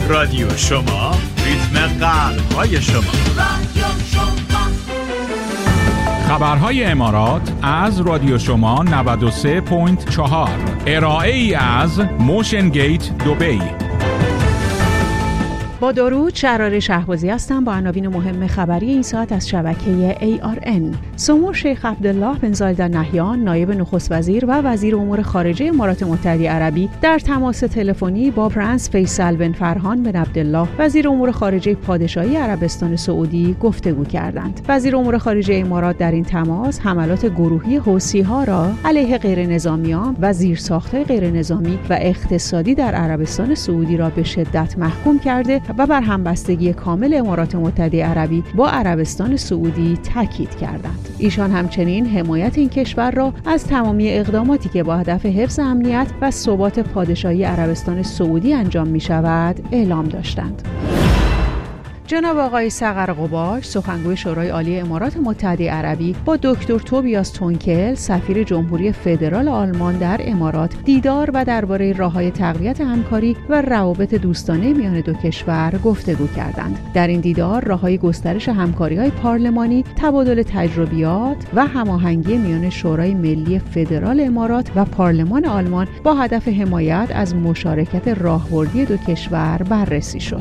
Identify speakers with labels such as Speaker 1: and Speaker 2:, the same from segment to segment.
Speaker 1: رادیو شما، ریتم قلب‌های شما.
Speaker 2: خبرهای امارات از رادیو شما 93.4. ارائه ای از موشن گیت دبی.
Speaker 3: با درود، شهرار شهبازی هستم با عناوین مهم خبری این ساعت از شبکه ARN. سمو شیخ عبدالله بن زاید ال نهیان، نایب نخست وزیر و وزیر امور خارجه امارات متحده عربی، در تماس تلفنی با پرنس فیصل بن فرهان بن عبدالله، وزیر امور خارجه پادشاهی عربستان سعودی گفتگو کردند. وزیر امور خارجه امارات در این تماس حملات گروهی حوثی‌ها را علیه غیرنظامیان و زیرساخت‌های غیرنظامی و اقتصادی در عربستان سعودی را به شدت محکوم کرده و بر همبستگی کامل امارات متحده عربی با عربستان سعودی تاکید کردند. ایشان همچنین حمایت این کشور را از تمامی اقداماتی که با هدف حفظ امنیت و ثبات پادشاهی عربستان سعودی انجام می شود اعلام داشتند. جناب آقای صقر قباش، سخنگوی شورای عالی امارات متحده عربی، با دکتر توبیاس تونکل، سفیر جمهوری فدرال آلمان در امارات، دیدار و درباره راه‌های تقویت همکاری و روابط دوستانه میان دو کشور گفتگو کردند. در این دیدار راه‌های گسترش همکاری‌های پارلمانی، تبادل تجربیات و هماهنگی میان شورای ملی فدرال امارات و پارلمان آلمان با هدف حمایت از مشارکت راهبردی دو کشور بررسی شد.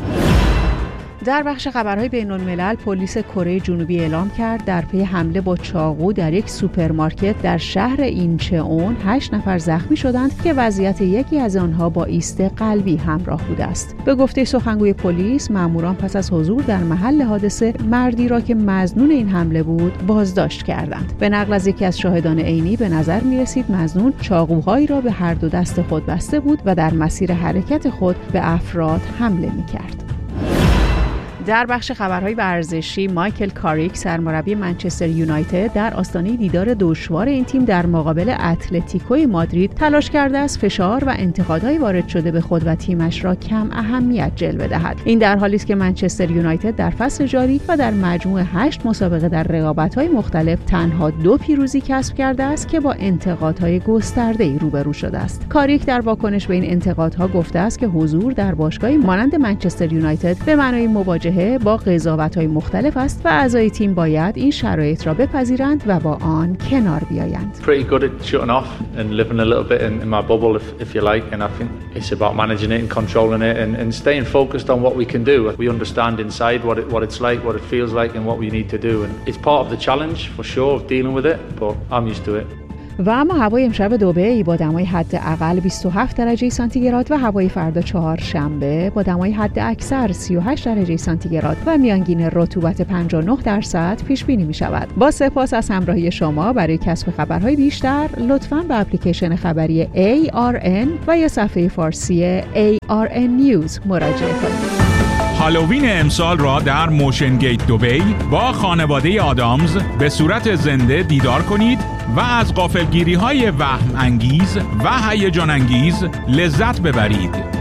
Speaker 3: در بخش خبرهای بین‌الملل، پلیس کره جنوبی اعلام کرد در پی حمله با چاقو در یک سوپرمارکت در شهر اینچئون 8 نفر زخمی شدند که وضعیت یکی از آنها با ایست قلبی همراه بوده است. به گفته سخنگوی پلیس، ماموران پس از حضور در محل حادثه مردی را که مظنون این حمله بود بازداشت کردند. به نقل از یکی از شاهدان عینی به نظر می‌رسید مظنون چاقوهایی را به هر دو دست خود بسته بود و در مسیر حرکت خود به افراد حمله می‌کرد. در بخش خبرهای ورزشی، مایکل کاریک، سرمربی منچستر یونایتد، در آستانه دیدار دشوار این تیم در مقابل اتلتیکو مادرید تلاش کرده است فشار و انتقادهای وارد شده به خود و تیمش را کم اهمیت جلوه دهد. این در حالی است که منچستر یونایتد در فصل جاری و در مجموع 8 مسابقه در رقابت‌های مختلف تنها 2 پیروزی کسب کرده است که با انتقادهای گسترده‌ای روبرو شده است. کاریک در واکنش به این انتقادها گفته است که حضور در باشگاهی مانند منچستر یونایتد به معنای مواجهه با قضاوت‌های مختلف است و اعضای تیم باید این شرایط را بپذیرند و با آن کنار بیایند.
Speaker 4: Pretty good at shutting off and living a little bit in my bubble if you like, and I think it's about managing it and controlling it and staying focused on what we can do. We understand inside what it's like, what it feels like and what we need to do, and it's part of the challenge for sure of dealing with it, but I'm used to it.
Speaker 3: و اما هوای امشب دبی با دمای حداقل 27 درجه سانتیگراد و هوای فردا چهارشنبه با دمای حد اکثر 38 درجه سانتیگراد و میانگین رطوبت 59% پیش بینی می شود. با سپاس از همراهی شما. برای کسب خبرهای بیشتر لطفاً به اپلیکیشن خبری ARN و یا صفحه فارسی ARN News مراجعه کنید.
Speaker 2: هالووین امسال را در موشن گیت دبی با خانواده آدامز به صورت زنده دیدار کنید و از غافلگیری‌های وهم انگیز و هیجان انگیز لذت ببرید.